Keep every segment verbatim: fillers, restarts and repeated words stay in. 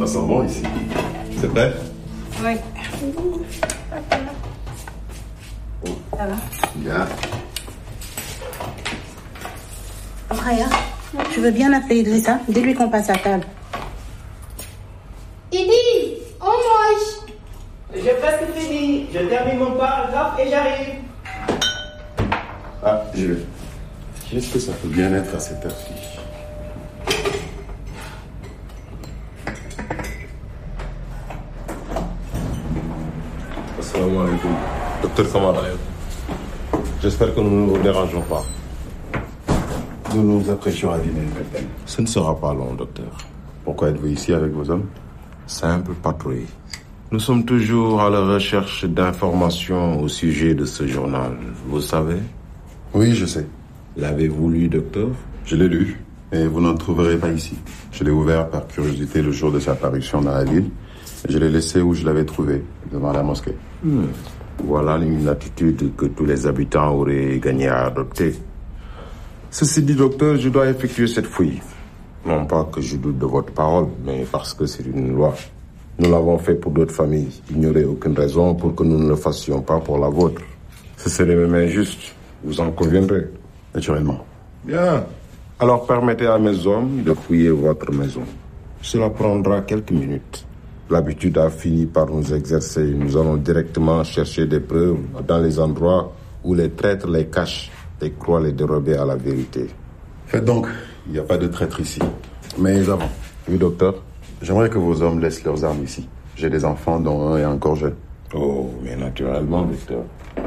sent bon ici. C'est prêt? Oui. Oh. Ça va? Bien. Raya, je veux bien appeler Idrissa. Dis-lui qu'on passe à table. Idi, on mange. J'ai presque fini. Je termine mon paragraphe et j'arrive. Ah, je vais. Qu'est-ce que ça peut bien être à cette heure-ci? Assalamu alaikum. Docteur Kamara. J'espère que nous ne vous dérangeons pas. Nous nous apprêtions à dîner avec. Ce ne sera pas long, docteur. Pourquoi êtes-vous ici avec vos hommes? Simple patrouille. Nous sommes toujours à la recherche d'informations au sujet de ce journal, vous savez? Oui, je sais. L'avez-vous lu, docteur? Je l'ai lu, et vous n'en trouverez pas ici. Je l'ai ouvert par curiosité le jour de sa parution dans la ville. Et je l'ai laissé où je l'avais trouvé, devant la mosquée. Hmm. Voilà une attitude que tous les habitants auraient gagné à adopter. Ceci dit, docteur, je dois effectuer cette fouille. Non pas que je doute de votre parole, mais parce que c'est une loi. Nous l'avons fait pour d'autres familles. Il n'y aurait aucune raison pour que nous ne le fassions pas pour la vôtre. Ce serait même injuste. Vous en conviendrez? Naturellement. Bien. Alors permettez à mes hommes de fouiller votre maison. Cela prendra quelques minutes. L'habitude a fini par nous exercer. Nous allons directement chercher des preuves dans les endroits où les traîtres les cachent et croient les dérober à la vérité. Faites donc. Il n'y a pas de traître ici. Mais avant. Oui, docteur. J'aimerais que vos hommes laissent leurs armes ici. J'ai des enfants dont un est encore jeune. Oh, mais naturellement, docteur.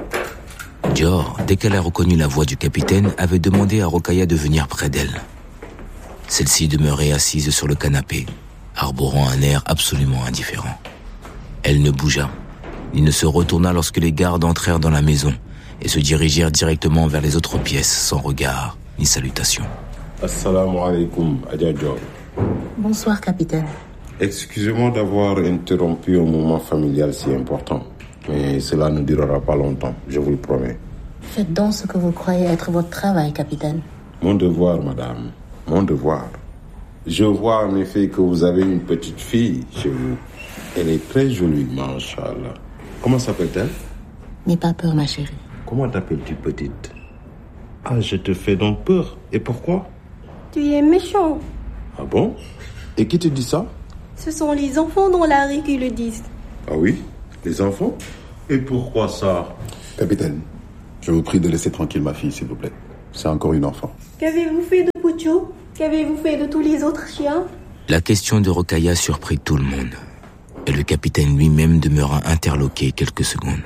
Dior, dès qu'elle a reconnu la voix du capitaine, avait demandé à Rokhaya de venir près d'elle. Celle-ci demeurait assise sur le canapé, arborant un air absolument indifférent. Elle ne bougea, ni ne se retourna lorsque les gardes entrèrent dans la maison et se dirigèrent directement vers les autres pièces, sans regard ni salutation. Assalamu alaikum, Adja Dior. Bonsoir, capitaine. Excusez-moi d'avoir interrompu un moment familial si important. Mais cela ne durera pas longtemps, je vous le promets. Faites donc ce que vous croyez être votre travail, capitaine. Mon devoir, madame. Mon devoir. Je vois en effet que vous avez une petite fille chez vous. Elle est très jolie, Masha'Allah. Comment s'appelle-t-elle? N'aie pas peur, ma chérie. Comment t'appelles-tu, petite? Ah, je te fais donc peur. Et pourquoi? Tu es méchant. Ah bon? Et qui te dit ça? Ce sont les enfants dans la rue qui le disent. Ah oui? Les enfants? Et pourquoi ça? Capitaine, je vous prie de laisser tranquille ma fille, s'il vous plaît. C'est encore une enfant. Qu'avez-vous fait de Pouchou? Qu'avez-vous fait de tous les autres chiens? La question de Rokhaya surprit tout le monde. Et le capitaine lui-même demeura interloqué quelques secondes.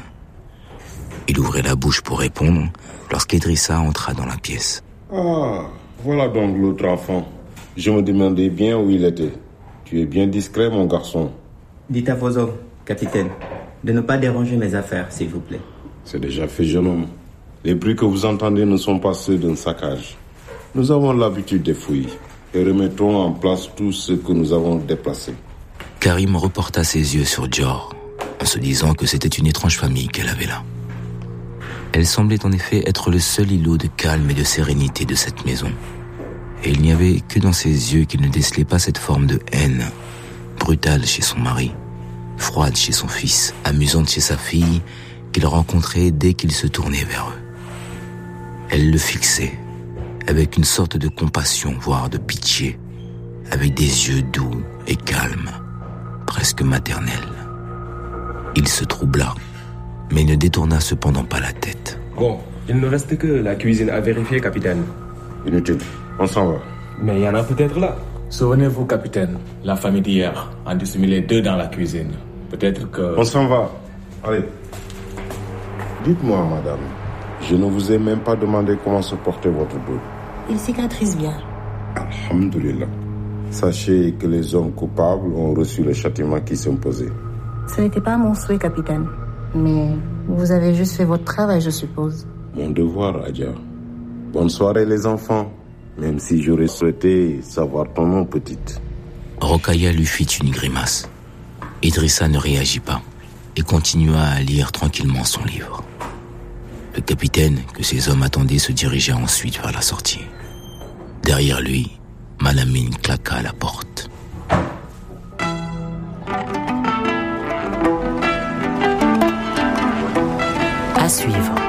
Il ouvrait la bouche pour répondre lorsqu'Idrissa entra dans la pièce. Ah, voilà donc l'autre enfant. Je me demandais bien où il était. Tu es bien discret, mon garçon. Dites à vos hommes, capitaine, de ne pas déranger mes affaires, s'il vous plaît. C'est déjà fait, jeune homme. Les bruits que vous entendez ne sont pas ceux d'un saccage. Nous avons l'habitude des fouilles et remettons en place tout ce que nous avons déplacé. Karim reporta ses yeux sur Dior, en se disant que c'était une étrange famille qu'elle avait là. Elle semblait en effet être le seul îlot de calme et de sérénité de cette maison. Et il n'y avait que dans ses yeux qu'il ne décelait pas cette forme de haine, brutale chez son mari, froide chez son fils, amusante chez sa fille, qu'il rencontrait dès qu'il se tournait vers eux. Elle le fixait, avec une sorte de compassion, voire de pitié, avec des yeux doux et calmes, presque maternels. Il se troubla, mais ne détourna cependant pas la tête. Bon, il ne reste que la cuisine à vérifier, capitaine. Inutile, on s'en va. Mais il y en a peut-être là. Souvenez-vous, capitaine, la famille d'hier a dissimulé deux dans la cuisine. Peut-être que... On s'en va. Allez. Dites-moi, madame, je ne vous ai même pas demandé comment se portait votre dos. Il cicatrise bien. Alhamdulillah. Sachez que les hommes coupables ont reçu le châtiment qui s'imposait. Ce n'était pas mon souhait, capitaine. Mais vous avez juste fait votre travail, je suppose. Mon devoir, Adja. Bonne soirée, les enfants. Même si j'aurais souhaité savoir ton nom, petite. Rokhaya lui fit une grimace. Idrissa ne réagit pas et continua à lire tranquillement son livre. Le capitaine, que ses hommes attendaient, se dirigea ensuite vers la sortie. Derrière lui, Malamine claqua à la porte. À suivre.